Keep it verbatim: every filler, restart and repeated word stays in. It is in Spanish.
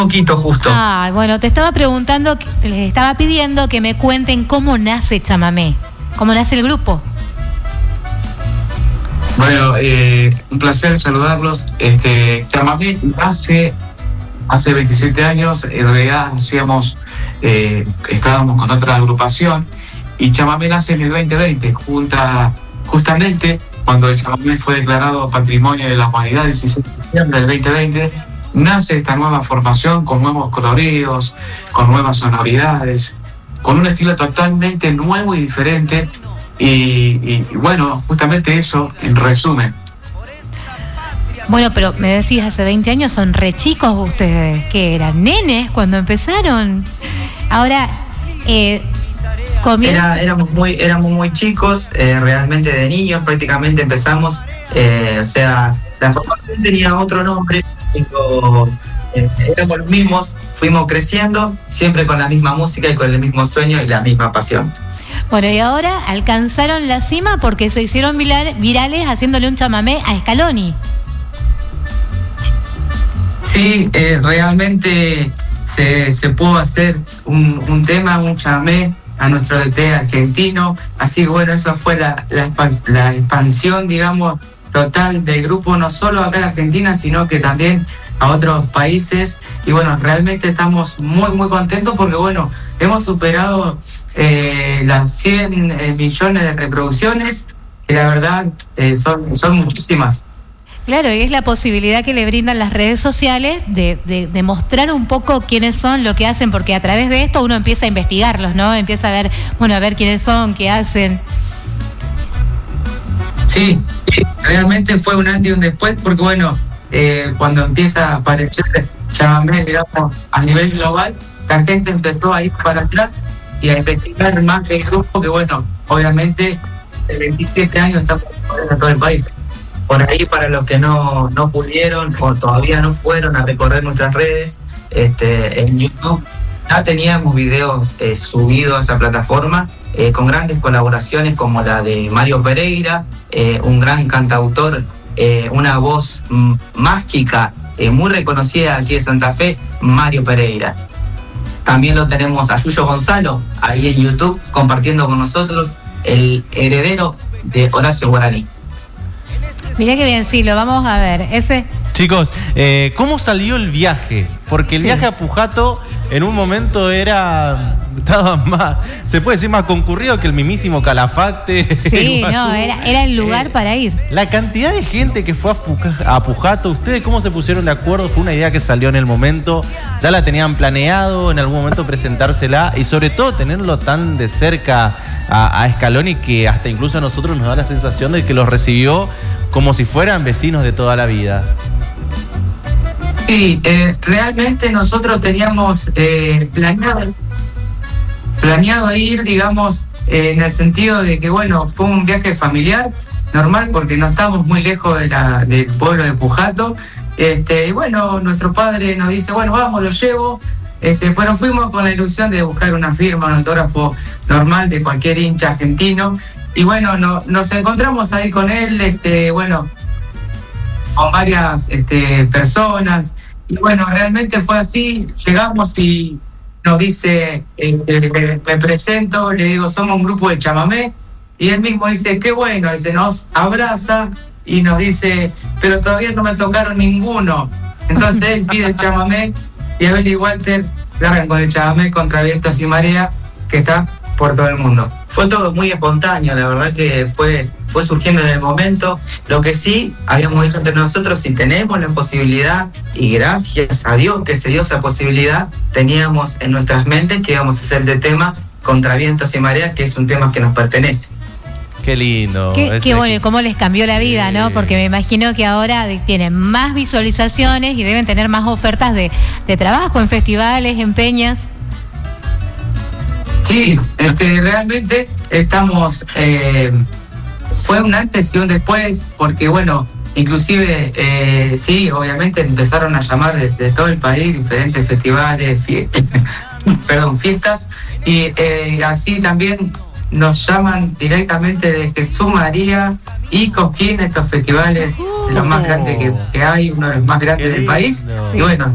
poquito justo. Ah, bueno, te estaba preguntando, les estaba pidiendo que me cuenten cómo nace Chamamé, cómo nace el grupo. Bueno, eh, un placer saludarlos. Este, Chamamé nace hace veintisiete años. En realidad hacíamos, eh, estábamos con otra agrupación y Chamamé nace en el veinte veinte, junta, justamente cuando el chamamé fue declarado Patrimonio de la Humanidad, dieciséis de diciembre del veinte veinte, nace esta nueva formación con nuevos coloridos, con nuevas sonoridades, con un estilo totalmente nuevo y diferente. Y, y, y bueno, justamente eso, en resumen. Bueno, pero me decís, hace veinte años son re chicos ustedes, que eran nenes cuando empezaron. Ahora, eh, Era, éramos muy éramos muy chicos, eh, realmente de niños prácticamente empezamos, eh, o sea, la formación tenía otro nombre, pero eh, éramos los mismos, fuimos creciendo, siempre con la misma música y con el mismo sueño y la misma pasión. Bueno, y ahora alcanzaron la cima porque se hicieron virales haciéndole un chamamé a Scaloni. Sí, eh, realmente se, se pudo hacer un, un tema, un chamamé a nuestro D T argentino, así que bueno, eso fue la, la, la expansión, digamos, total del grupo, no solo acá en Argentina, sino que también a otros países, y bueno, realmente estamos muy muy contentos porque bueno, hemos superado eh, las cien eh, millones de reproducciones, y la verdad eh, son, son muchísimas. Claro, y es la posibilidad que le brindan las redes sociales de, de, de mostrar un poco quiénes son, lo que hacen, porque a través de esto uno empieza a investigarlos, ¿no? Empieza a ver, bueno, a ver quiénes son, qué hacen. Sí, sí, realmente fue un antes y un después, porque bueno, eh, cuando empieza a aparecer chamamé, digamos, a nivel global, la gente empezó a ir para atrás y a investigar más del grupo, que bueno, obviamente de veintisiete años estamos en todo el país. Por ahí, para los que no, no pudieron o todavía no fueron a recorrer nuestras redes, este, en YouTube ya teníamos videos eh, subidos a esa plataforma eh, con grandes colaboraciones como la de Mario Pereira, eh, un gran cantautor, eh, una voz m- mágica, eh, muy reconocida aquí de Santa Fe, Mario Pereira. También lo tenemos a Yuyo Gonzalo ahí en YouTube compartiendo con nosotros, el heredero de Horacio Guaraní. Mirá que bien, sí, lo vamos a ver. Ese. Chicos, eh, ¿cómo salió el viaje? Porque el sí. viaje a Pujato en un momento era, estaba más, se puede decir más concurrido que el mismísimo Calafate. Sí, no, era, era el lugar eh, para ir. La cantidad de gente que fue a, Puja, a Pujato, ¿ustedes cómo se pusieron de acuerdo? ¿Fue una idea que salió en el momento? ¿Ya la tenían planeado en algún momento presentársela? Y sobre todo tenerlo tan de cerca a, a Scaloni, que hasta incluso a nosotros nos da la sensación de que los recibió como si fueran vecinos de toda la vida. Sí, eh, realmente nosotros teníamos eh, planeado, planeado ir, digamos, eh, en el sentido de que, bueno, fue un viaje familiar, normal, porque no estamos muy lejos de la, del pueblo de Pujato. Este, y bueno, nuestro padre nos dice, bueno, vamos, lo llevo. Este, bueno, fuimos con la ilusión de buscar una firma, un autógrafo normal de cualquier hincha argentino. Y bueno, no, nos encontramos ahí con él, este, bueno, con varias este, personas. Y bueno, realmente fue así. Llegamos y nos dice, este, me presento, le digo, somos un grupo de chamamé. Y él mismo dice, qué bueno, dice, nos abraza y nos dice, pero todavía no me tocaron ninguno. Entonces él pide el chamamé y Abel y Walter largan con el chamamé Contra Vientos y Marea, que está por todo el mundo. Fue todo muy espontáneo, la verdad que fue, fue surgiendo en el momento. Lo que sí, habíamos dicho entre nosotros, si tenemos la posibilidad, y gracias a Dios que se dio esa posibilidad, teníamos en nuestras mentes que íbamos a hacer de tema Contra Vientos y Mareas, que es un tema que nos pertenece. Qué lindo. Qué, qué bueno, y cómo les cambió la vida, sí. ¿no? Porque me imagino que ahora tienen más visualizaciones y deben tener más ofertas de, de trabajo en festivales, en peñas. Sí, este, realmente estamos, eh, fue un antes y un después, porque bueno, inclusive, eh, sí, obviamente empezaron a llamar desde de todo el país, diferentes festivales, fiestas, perdón, fiestas, y eh, así también nos llaman directamente de Jesús María y Cosquín, estos festivales, de los más grandes que, que hay, uno de los más grandes del país, y bueno,